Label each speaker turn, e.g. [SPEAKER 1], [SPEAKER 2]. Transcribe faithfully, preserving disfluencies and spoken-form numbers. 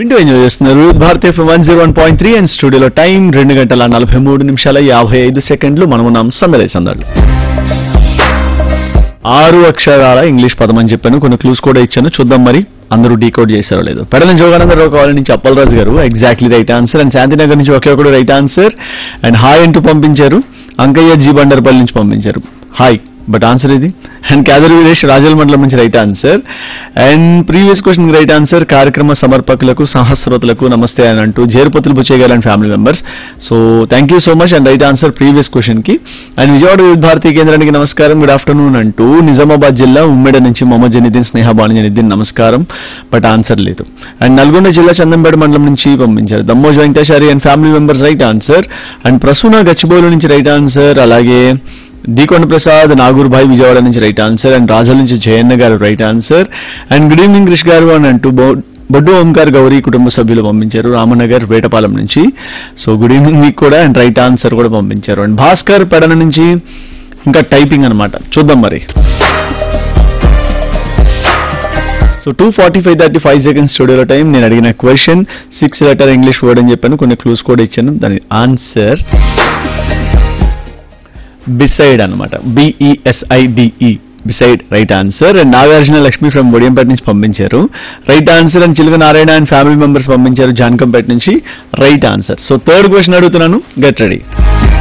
[SPEAKER 1] వింటూ ఎంజాయ్ చేస్తున్నారు భారతీయ FM one zero one point three and స్టూడియోలో టైం రెండు గంటల నలభై మూడు నిమిషాల యాభై ఐదు సెకండ్లు. మనం ఉన్నాం సందడి సందడి. ఆరు అక్షరాల ఇంగ్లీష్ పదం అని చెప్పాను, కొన్ని క్లూస్ కూడా ఇచ్చాను. చూద్దాం మరి అందరూ డీకోడ్ చేశారో లేదో. పెడన జోగానందరావు కావాలి నుంచి అప్పలరాజు గారు exactly right answer. And Shantinagar నుంచి ఒకే ఒకడు రైట్ ఆన్సర్. అండ్ హాయ్ అంటూ పంపించారు. అంకయ్య జీ బండర్పల్లి నుంచి పంపించారు హాయ్, బట్ ఆన్సర్ ఇది. అండ్ కేదర్ వీరేష్ రాజల్ మండలం నుంచి right answer. And previous question right answer. కార్యక్రమ సమర్పకులకు సహస్రోతులకు నమస్తే అని అంటూ జేరుపతులు బుచ్చేగాల్ and family members. So thank you so much and right answer previous question కి. అండ్ విజయవాడ వివిధ భారతీయ కేంద్రానికి నమస్కారం, గుడ్ ఆఫ్టర్నూన్ అంటూ నిజామాబాద్ జిల్లా ఉమ్మెడ నుంచి మొహమ్మద్ జనీద్దీన్ స్నేహ బాను జనీద్దీన్ నమస్కారం, బట్ ఆన్సర్ లేదు. అండ్ నల్గొండ జిల్లా చందంపేట మండలం నుంచి పంపించారు Dammoj Venkateshari and family members right answer. And Prasuna Gachibowli నుంచి రైట్ ఆన్సర్. అలాగే దీకొండ ప్రసాద్ నాగూర్భాయ్ విజయవాడ నుంచి రైట్ ఆన్సర్. అండ్ రాజల్ నుంచి జయన్న గారు right answer. And good evening Krish గారు అని అంటూ బొడ్డు ఓంకార్ గౌరీ కుటుంబ సభ్యులు పంపించారు రామనగర్ వేటపాలెం నుంచి. సో గుడ్ ఈవినింగ్ మీకు కూడా. అండ్ రైట్ ఆన్సర్ కూడా పంపించారు. అండ్ భాస్కర్ పెడన నుంచి ఇంకా టైపింగ్ అనమాట. చూద్దాం మరి. So two forty five thirty five seconds స్టూడియోలో టైం. నేను అడిగిన question six letter English word అని చెప్పాను, కొన్ని క్లూస్ కూడా ఇచ్చాను. దాని ఆన్సర్ బిసైడ్ అనమాట. బిఈఎస్ఐడిఈ beside right answer. And Nagarjuna Lakshmi from Bodiyampeta నుంచి పంపించారు రైట్ ఆన్సర్. అండ్ చిలుక నారాయణ అండ్ ఫ్యామిలీ మెంబర్స్ పంపించారు జాన్కంపేట నుంచి right answer. So third question అడుగుతున్నాను, గెట్ రెడీ.